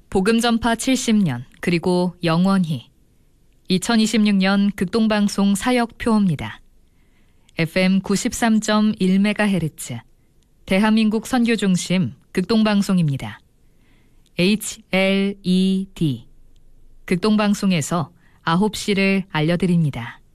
복음 전파 70년 그리고 영원히 2026년 극동방송 사역표입니다. FM 93.1MHz 대한민국 선교중심 극동방송입니다. HLED 극동방송에서 9시를 알려드립니다.